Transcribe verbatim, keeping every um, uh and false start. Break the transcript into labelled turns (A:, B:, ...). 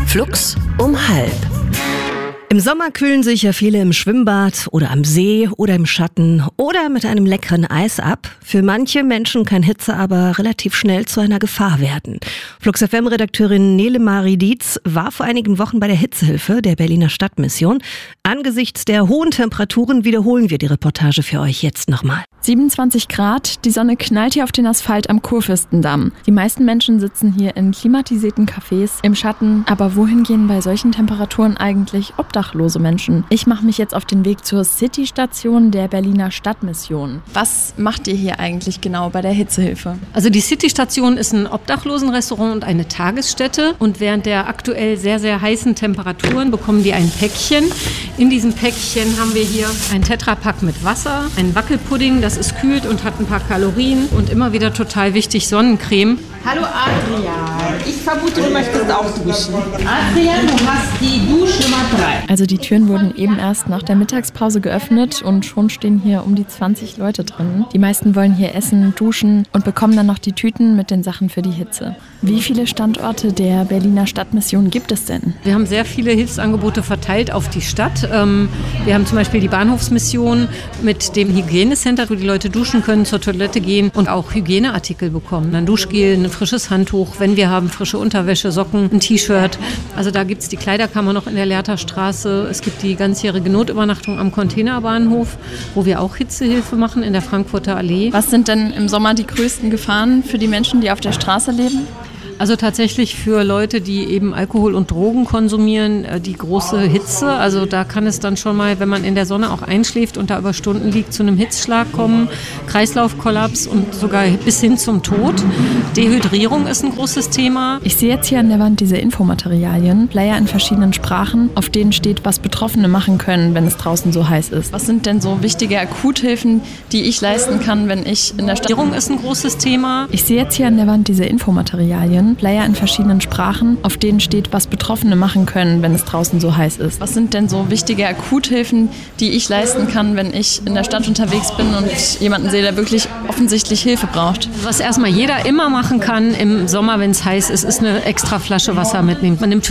A: Flux um halb.
B: Im Sommer kühlen sich ja viele im Schwimmbad oder am See oder im Schatten oder mit einem leckeren Eis ab. Für manche Menschen kann Hitze aber relativ schnell zu einer Gefahr werden. Flux F M-Redakteurin Nele Marie Dietz war vor einigen Wochen bei der Hitzehilfe der Berliner Stadtmission. Angesichts der hohen Temperaturen wiederholen wir die Reportage für euch jetzt nochmal.
C: siebenundzwanzig Grad, die Sonne knallt hier auf den Asphalt am Kurfürstendamm. Die meisten Menschen sitzen hier in klimatisierten Cafés im Schatten. Aber wohin gehen bei solchen Temperaturen eigentlich obdachlose Menschen? Ich mache mich jetzt auf den Weg zur City-Station der Berliner Stadtmission. Was macht ihr hier eigentlich genau bei der Hitzehilfe?
D: Also die City-Station ist ein Obdachlosenrestaurant und eine Tagesstätte. Und während der aktuell sehr, sehr heißen Temperaturen bekommen die ein Päckchen. In diesem Päckchen haben wir hier ein Tetrapack mit Wasser, einen Wackelpudding, das ist kühlt und hat ein paar Kalorien und immer wieder total wichtig Sonnencreme.
E: Hallo Adrian, ich vermute, du möchtest auch duschen. Adrian, du hast die Duschnummer drei.
C: Also die Türen wurden eben erst nach der Mittagspause geöffnet und schon stehen hier um die zwanzig Leute drin. Die meisten wollen hier essen, duschen und bekommen dann noch die Tüten mit den Sachen für die Hitze. Wie viele Standorte der Berliner Stadtmission gibt es denn?
D: Wir haben sehr viele Hilfsangebote verteilt auf die Stadt. Wir haben zum Beispiel die Bahnhofsmission mit dem Hygienecenter, wo die Leute duschen können, zur Toilette gehen und auch Hygieneartikel bekommen. Ein Duschgel, ein frisches Handtuch, wenn wir haben frische Unterwäsche, Socken, ein T-Shirt. Also da gibt es die Kleiderkammer noch in der Lehrterstraße. Es gibt die ganzjährige Notübernachtung am Containerbahnhof, wo wir auch Hitzehilfe machen in der Frankfurter Allee.
C: Was sind denn im Sommer die größten Gefahren für die Menschen, die auf der Straße leben?
D: Also tatsächlich für Leute, die eben Alkohol und Drogen konsumieren, die große Hitze. Also da kann es dann schon mal, wenn man in der Sonne auch einschläft und da über Stunden liegt, zu einem Hitzschlag kommen, Kreislaufkollaps und sogar bis hin zum Tod. Dehydrierung ist ein großes Thema.
C: Ich sehe jetzt hier an der Wand diese Infomaterialien, Flyer in verschiedenen Sprachen, auf denen steht, was Betroffene machen können, wenn es draußen so heiß ist. Was sind denn so wichtige Akuthilfen, die ich leisten kann, wenn ich in der Stadt...
D: Dehydrierung ist ein großes Thema.
C: Ich sehe jetzt hier an der Wand diese Infomaterialien, Flyer in verschiedenen Sprachen, auf denen steht, was Betroffene machen können, wenn es draußen so heiß ist. Was sind denn so wichtige Akuthilfen, die ich leisten kann, wenn ich in der Stadt unterwegs bin und jemanden sehe, der wirklich offensichtlich Hilfe braucht?
D: Was erstmal jeder immer machen kann im Sommer, wenn es heiß ist, ist eine extra Flasche Wasser mitnehmen. Man nimmt